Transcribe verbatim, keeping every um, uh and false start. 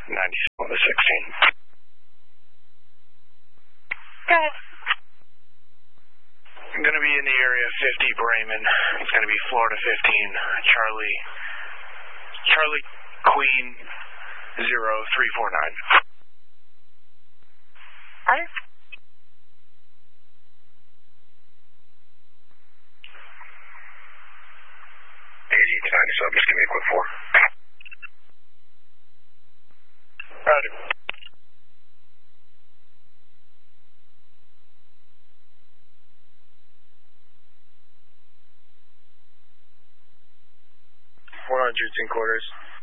ninety-seven to sixteen. Okay. I'm going to be in the area fifty Bremen. It's going to be Florida fifteen. Charlie, Charlie Queen zero three four nine. Right. eighty-eight to ninety-seven, just give me a quick four. Roger. one hundred in quarters.